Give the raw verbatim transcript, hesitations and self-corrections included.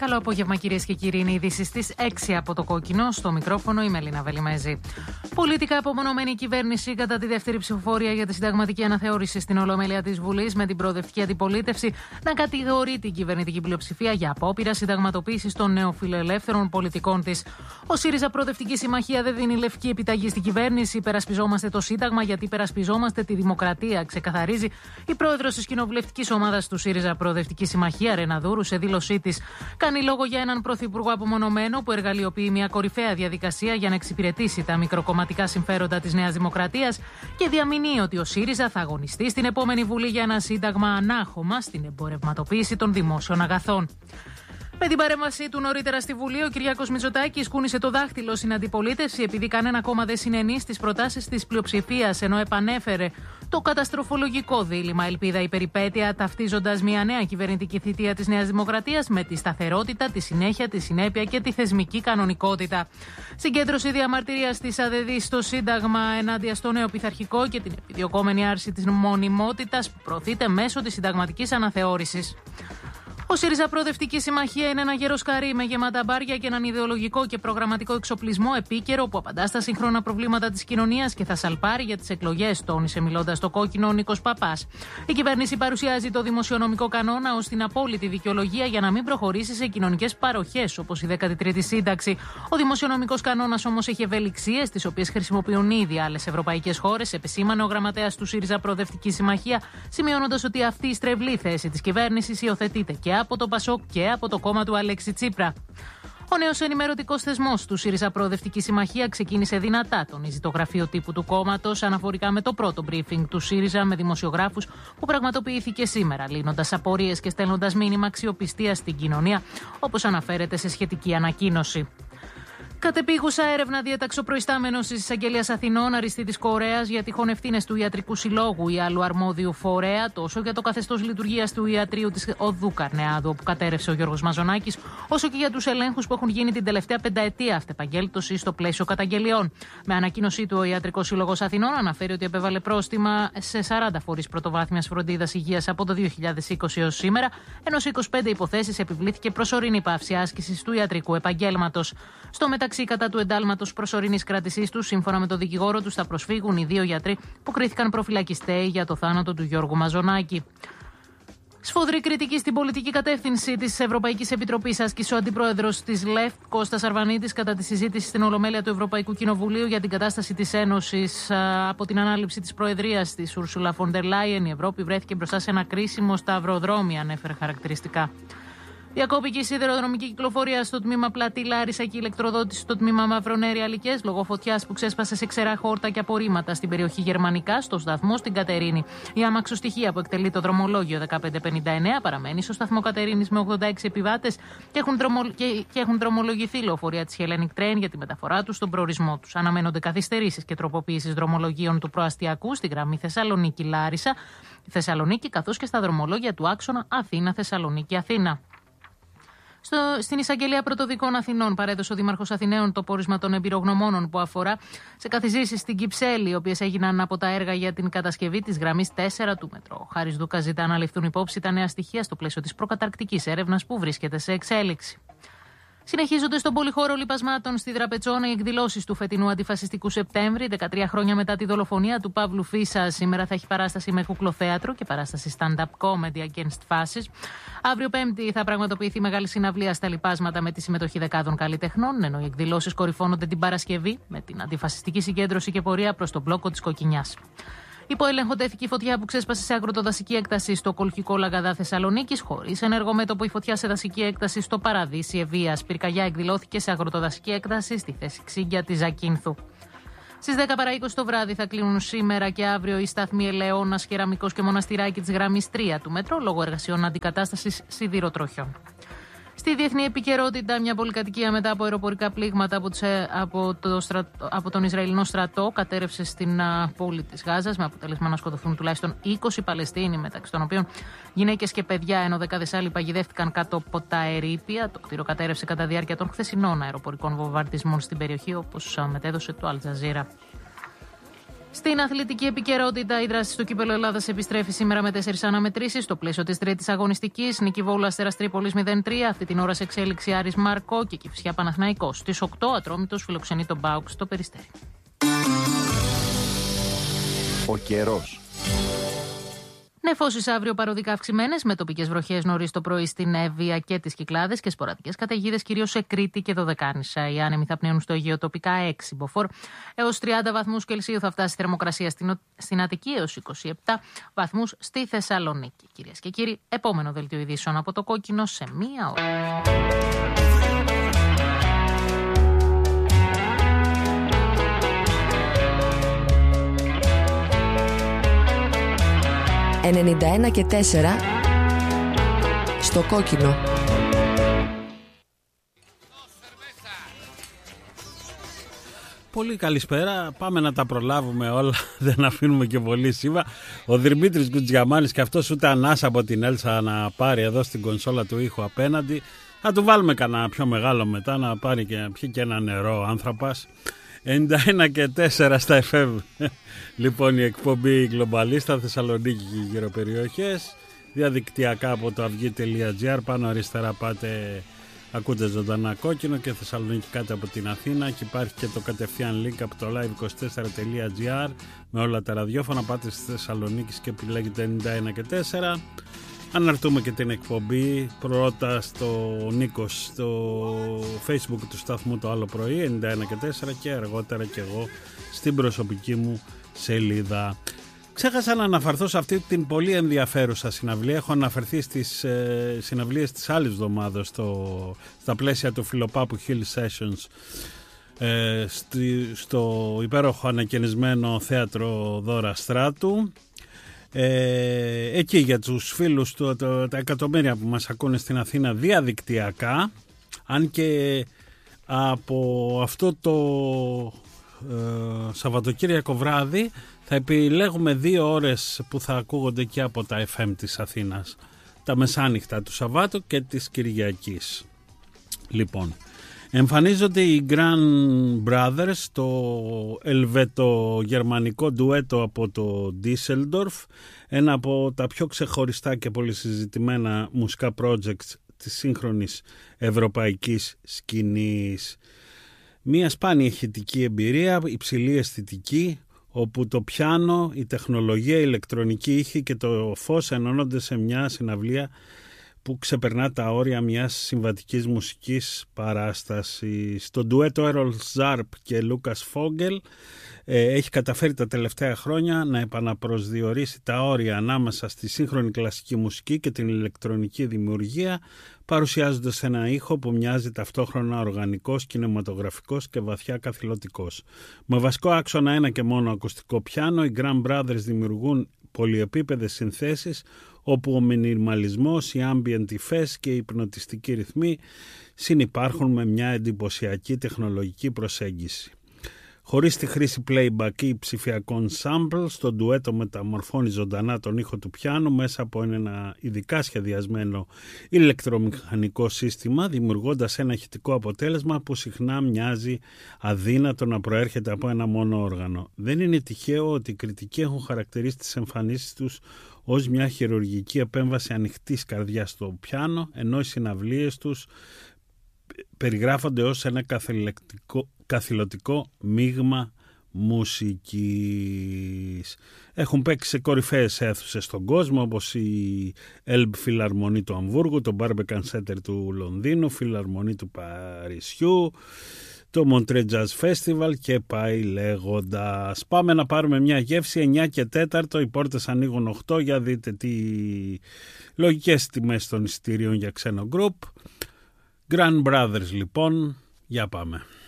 Καλό απόγευμα, κυρίες και κύριοι. Είναι ειδήσεις στις έξι από το Κόκκινο. Στο μικρόφωνο η Μελίνα Βελιμέζη. Πολιτικά απομονωμένη κυβέρνηση κατά τη δεύτερη ψηφοφορία για τη συνταγματική αναθεώρηση στην Ολομέλεια της Βουλής, με την προοδευτική αντιπολίτευση να κατηγορεί την κυβερνητική πλειοψηφία για απόπειρα συνταγματοποίησης των νεοφιλελεύθερων πολιτικών της. Ο ΣΥΡΙΖΑ Προοδευτική Συμμαχία δεν δίνει λευκή επιταγή στην κυβέρνηση. Υπερασπιζόμαστε το Σύνταγμα γιατί υπερασπιζόμαστε τη δημοκρατία, ξεκαθαρίζει η πρόεδρος της κοινοβουλευτικής ομάδας του ΣΥΡΙΖΑ Προοδευτική Συμμαχία, Ρένα Δούρου, σε δήλωσή της. Κάνει λόγο για έναν πρωθυπουργό απομονωμένο που εργαλειοποιεί μια κορυφαία διαδικασία για να εξυπηρετήσει τα μικροκομματικά συμφέροντα της Νέας Δημοκρατίας και διαμηνύει ότι ο ΣΥΡΙΖΑ θα αγωνιστεί στην επόμενη Βουλή για ένα σύνταγμα ανάχωμα στην εμπορευματοποίηση των δημόσιων αγαθών. Με την παρέμβασή του νωρίτερα στη Βουλή, ο Κυριάκος Μητσοτάκης κούνησε το δάχτυλο στην αντιπολίτευση επειδή κανένα κόμμα δεν συνενεί στις προτάσεις της πλειοψηφίας, ενώ επανέφερε το καταστροφολογικό δίλημμα ελπίδα ή περιπέτεια, ταυτίζοντας μια νέα κυβερνητική θητεία της Νέας Δημοκρατίας με τη σταθερότητα, τη συνέχεια, τη συνέπεια και τη θεσμική κανονικότητα. Συγκέντρωση διαμαρτυρίας της ΑΔΕΔ στο Σύνταγμα ενάντια στο νέο πειθαρχικό και την επιδιωκόμενη άρση της μονιμότητας που προωθείται μέσω της συνταγματικής αναθεώρησης. Ο ΣΥΡΙΖΑ Προοδευτική Συμμαχία είναι ένα γέρο σκαρί με γεμάτα μπάρια και έναν ιδεολογικό και προγραμματικό εξοπλισμό επίκαιρο που απαντά στα σύγχρονα προβλήματα της κοινωνίας και θα σαλπάρει για τις εκλογές, τόνισε μιλώντας στο Κόκκινο ο Νίκος Παπάς. Η κυβέρνηση παρουσιάζει το δημοσιονομικό κανόνα ως την απόλυτη δικαιολογία για να μην προχωρήσει σε κοινωνικές παροχές, όπως η δέκατη τρίτη σύνταξη. Ο δημοσιονομικός κανόνας όμως έχει ευελιξίες, τις οποίες χρησιμοποιούν ήδη άλλες ευρωπαϊκές χώρες, επεσήμανε ο γραμματέας του ΣΥΡΙΖΑ Προοδευτική Συμμαχία, σημειώνοντας ότι αυτή η στρεβλή θέση της κυβέρνησης υιοθετείται και από το Πασόκ και από το κόμμα του Αλέξη Τσίπρα. Ο νέος ενημερωτικός θεσμός του ΣΥΡΙΖΑ Προοδευτική Συμμαχία ξεκίνησε δυνατά, τονίζει το γραφείο τύπου του κόμματος, αναφορικά με το πρώτο briefing του ΣΥΡΙΖΑ με δημοσιογράφους που πραγματοποιήθηκε σήμερα, λύνοντας απορίες και στέλνοντας μήνυμα αξιοπιστίας στην κοινωνία, όπως αναφέρεται σε σχετική ανακοίνωση. Κατεπίγουσα έρευνα διέταξε ο προϊστάμενος της Εισαγγελίας Αθηνών, Αριστίδης Κορέας, για τυχόν ευθύνες του Ιατρικού Συλλόγου ή άλλου αρμόδιου φορέα, τόσο για το καθεστώς λειτουργίας του ιατρείου της Οδού Καρνεάδου, όπου κατέρευσε ο Γιώργος Μαζονάκης, όσο και για τους ελέγχους που έχουν γίνει την τελευταία πενταετία αυτεπαγγέλτωση στο πλαίσιο καταγγελιών. Με ανακοίνωσή του, ο Ιατρικός Σύλλογος Αθηνών αναφέρει ότι επέβαλε πρόστιμα σε σαράντα φορείς πρωτοβάθμιας φροντίδας υγείας από το δύο χιλιάδες είκοσι έως σήμερα, ενώ σε είκοσι πέντε υποθέσεις επιβλήθηκε προσωρινή πάυση άσκησης του ιατρικού επαγγέλματος. Στο μεταξύ, κατά του εντάλματος προσωρινής κράτησής του, σύμφωνα με τον δικηγόρο του, θα προσφύγουν οι δύο γιατροί που κρίθηκαν προφυλακιστέοι για το θάνατο του Γιώργου Μαζονάκη. Σφοδρή κριτική στην πολιτική κατεύθυνση της Ευρωπαϊκής Επιτροπής άσκησε ο αντιπρόεδρος της ΛΕΦ, Κώστας Αρβανίτης, κατά τη συζήτηση στην Ολομέλεια του Ευρωπαϊκού Κοινοβουλίου για την κατάσταση της Ένωσης. Από την ανάληψη της προεδρίας της Ursula von der Leyen, η Ευρώπη βρέθηκε μπροστά σε ένα κρίσιμο σταυροδρόμι, ανέφερε χαρακτηριστικά. Διακόπηκε η σιδηροδρομική κυκλοφορία στο τμήμα Πλατή Λάρισα και η ηλεκτροδότηση στο τμήμα Μαυρονέρη Αλικές λόγω φωτιάς που ξέσπασε σε ξερά χόρτα και απορρίμματα στην περιοχή Γερμανικά, στο σταθμό στην Κατερίνη. Η αμαξοστοιχεία που εκτελεί το δρομολόγιο δεκαπέντε πενήντα εννέα παραμένει στο σταθμό Κατερίνης με ογδόντα έξι επιβάτες και έχουν, δρομο... και... και έχουν δρομολογηθεί λεωφορεία της Hellenic Train για τη μεταφορά τους στον προορισμό τους. Αναμένονται καθυστερήσεις και τροποποίησεις δρομολογίων του προαστιακού στη γραμμή Θεσσαλονίκη-Λάρισα, Θεσσαλονίκη, καθώς και στα δρομολόγια του άξονα Αθήνα-Θεσσαλονίκη-Αθήνα. Στο, στην Εισαγγελία Πρωτοδικών Αθηνών παρέδωσε ο Δήμαρχος Αθηναίων το πόρισμα των εμπειρογνωμόνων που αφορά σε καθιζήσεις στην Κυψέλη, οι οποίες έγιναν από τα έργα για την κατασκευή της γραμμής τέσσερα του μετρό. Ο Χάρης Δούκας ζητά να ληφθούν υπόψη τα νέα στοιχεία στο πλαίσιο της προκαταρκτικής έρευνας που βρίσκεται σε εξέλιξη. Συνεχίζονται στον πολυχώρο λιπασμάτων στη Δραπετσόνα οι εκδηλώσεις του φετινού αντιφασιστικού Σεπτέμβρη. δεκατρία χρόνια μετά τη δολοφονία του Παύλου Φίσα, σήμερα θα έχει παράσταση με κουκλοθέατρο και παράσταση stand-up comedy against fascism. Αύριο Πέμπτη θα πραγματοποιηθεί μεγάλη συναυλία στα λιπάσματα με τη συμμετοχή δεκάδων καλλιτεχνών, ενώ οι εκδηλώσεις κορυφώνονται την Παρασκευή με την αντιφασιστική συγκέντρωση και πορεία προς τον μπλόκο της Κοκκινιάς. Υπό έλεγχο τέθηκε η φωτιά που ξέσπασε σε αγροτοδασική έκταση στο Κολχικό Λαγκαδά Θεσσαλονίκης, χωρίς ενεργό μέτωπο η φωτιά σε δασική έκταση στο Παραδείσι Ευβοίας. Πυρκαγιά εκδηλώθηκε σε αγροτοδασική έκταση στη θέση Ξύγκια της Ζακίνθου. Στις δέκα παρά είκοσι το βράδυ θα κλείνουν σήμερα και αύριο οι σταθμοί Ελαιώνας, Κεραμικός και Μοναστηράκι της γραμμής τρία του μετρό λόγω εργασιών αντικατάστασης σιδηροτροχιών. Στη διεθνή επικαιρότητα, μια πολυκατοικία μετά από αεροπορικά πλήγματα από, τους, από, το στρατό, από τον Ισραηλινό στρατό κατέρευσε στην uh, πόλη της Γάζας, με αποτέλεσμα να σκοτωθούν τουλάχιστον είκοσι Παλαιστίνοι, μεταξύ των οποίων γυναίκες και παιδιά, ενώ δεκάδες άλλοι παγιδεύτηκαν κάτω από τα ερείπια. Το κτίριο κατέρευσε κατά διάρκεια των χθεσινών αεροπορικών βομβαρδισμών στην περιοχή, όπως μετέδωσε το Al Jazeera. Στη διεθνή επικαιρότητα, μια πολυκατοικία μετά από αεροπορικά πλήγματα από τους, από τον Ισραηλινό στρατό κατέρευσε στην πόλη της Γάζας, με αποτέλεσμα να σκοτωθούν τουλάχιστον είκοσι Παλαιστίνοι, μεταξύ των οποίων γυναίκες και παιδιά, ενώ δεκάδες άλλοι παγιδεύτηκαν κάτω από τα ερείπια. Το κτίριο κατέρευσε κατά διάρκεια των χθεσινών αεροπορικών βομβαρδισμών στην περιοχή, όπως μετέδωσε το Al Jazeera. Στην αθλητική επικαιρότητα, η δράση του Κύπελλου Ελλάδας επιστρέφει σήμερα με τέσσερις αναμετρήσεις στο πλαίσιο της τρίτης αγωνιστικής. Νίκη Βόλου Αστέρας Τρίπολης μηδέν τρία. Αυτή την ώρα σε εξέλιξη Άρης Μάρκο και Κηφισιά Παναθηναϊκός. Στις οκτώ Ατρόμητος φιλοξενεί τον ΠΑΟΚ στο Περιστέρι. Ο καιρός. Νεφώσεις αύριο παροδικά αυξημένες, με τοπικές βροχές νωρίς το πρωί στην Εύβοια και τις Κυκλάδες και σποραδικές καταιγίδες κυρίως σε Κρήτη και Δωδεκάνησα. Οι άνεμοι θα πνέουν στο Αιγαίο τοπικά έξι μποφόρ έως τριάντα βαθμούς Κελσίου. Θα φτάσει η θερμοκρασία στην, στην Αττική έως είκοσι επτά βαθμούς στη Θεσσαλονίκη. Κυρίες και κύριοι, επόμενο δελτίο ειδήσεων από το Κόκκινο σε μία ώρα. ενενήντα ένα και τέσσερα στο Κόκκινο. Πολύ καλησπέρα. Πάμε να τα προλάβουμε όλα. Δεν αφήνουμε και πολύ σήμα. Ο Δημήτρης Κουτζιαμάνης και αυτός ούτε ανάσα από την Έλσα να πάρει εδώ στην κονσόλα του ήχου απέναντι. Θα του βάλουμε κανένα πιο μεγάλο μετά να πάρει και να πιει και ένα νερό άνθρωπος. ενενήντα ένα και τέσσερα στα εφ εμ. Λοιπόν, η εκπομπή Γκλομπαλίστα, Θεσσαλονίκη και γύρω περιοχές. Διαδικτυακά από το αυγή τελεία τζι άρ. Πάνω αριστερά πάτε, ακούτε ζωντανά Κόκκινο, και Θεσσαλονίκη κάτω από την Αθήνα. Και υπάρχει και το κατευθείαν link από το λάιβ είκοσι τέσσερα τελεία τζι άρ με όλα τα ραδιόφωνα. Πάτε στη Θεσσαλονίκη και επιλέγετε ενενήντα ένα και τέσσερα. Αναρτούμε και την εκπομπή πρώτα στο Νίκος στο Facebook του σταθμού το άλλο πρωί ενενήντα ένα και τέσσερα και αργότερα και εγώ στην προσωπική μου σελίδα. Ξέχασα να αναφερθώ σε αυτή την πολύ ενδιαφέρουσα συναυλία. Έχω αναφερθεί στις ε, συναυλίες της άλλης εβδομάδας στο, στα πλαίσια του Φιλοπάπου Hill Sessions ε, στη, στο υπέροχο ανακαινισμένο θέατρο Δώρα Στράτου. Ε, εκεί για τους φίλους του, το, τα εκατομμύρια που μας ακούνε στην Αθήνα διαδικτυακά, αν και από αυτό το ε, Σαββατοκύριακο βράδυ θα επιλέγουμε δύο ώρες που θα ακούγονται και από τα εφ εμ της Αθήνας, τα μεσάνυχτα του Σαββάτου και της Κυριακής. Λοιπόν, εμφανίζονται οι Grand Brothers, το ελβετο-γερμανικό ντουέτο από το Düsseldorf, ένα από τα πιο ξεχωριστά και πολυσυζητημένα μουσικά projects της σύγχρονης ευρωπαϊκής σκηνής. Μία σπάνια ηχητική εμπειρία, υψηλή αισθητική, όπου το πιάνο, η τεχνολογία, η ηλεκτρονική ήχη και το φως ενώνονται σε μια συναυλία που ξεπερνά τα όρια μιας συμβατικής μουσικής παράστασης. Το ντουέτο Έρολ Ζάρπ και Λούκας Φόγγελ ε, έχει καταφέρει τα τελευταία χρόνια να επαναπροσδιορίσει τα όρια ανάμεσα στη σύγχρονη κλασική μουσική και την ηλεκτρονική δημιουργία, παρουσιάζοντας ένα ήχο που μοιάζει ταυτόχρονα οργανικός, κινηματογραφικός και βαθιά καθηλωτικός. Με βασικό άξονα ένα και μόνο ακουστικό πιάνο, οι Grand Brothers δημιουργούν πολυεπίπεδες συνθέσεις όπου ο μινιμαλισμός, οι ambient υφές και οι υπνοτιστικοί ρυθμοί συνυπάρχουν με μια εντυπωσιακή τεχνολογική προσέγγιση. Χωρίς τη χρήση playback ή ψηφιακών samples, το ντουέτο μεταμορφώνει ζωντανά τον ήχο του πιάνου μέσα από ένα ειδικά σχεδιασμένο ηλεκτρομηχανικό σύστημα, δημιουργώντας ένα ηχητικό αποτέλεσμα που συχνά μοιάζει αδύνατο να προέρχεται από ένα μόνο όργανο. Δεν είναι τυχαίο ότι οι κριτικοί έχουν χαρακτηρίσει τις εμφανίσεις τους ως μια χειρουργική επέμβαση ανοιχτής καρδιάς στο πιάνο, ενώ οι συναυλίες τους περιγράφονται ως ένα καθηλωτικό μείγμα μουσικής. Έχουν παίξει σε κορυφαίες αίθουσες στον κόσμο, όπως η Elb Philharmonie του Αμβούργου, το Barbican Center του Λονδίνου, Philharmonie του Παρισιού, το Montreux Jazz Festival και πάει λέγοντας. Πάμε να πάρουμε μια γεύση. Εννιά και τέταρτο, οι πόρτες ανοίγουν οκτώ. Για δείτε τι λογικές τιμές των εισιτηρίων για ξένο γκρουπ. Grand Brothers λοιπόν, για πάμε.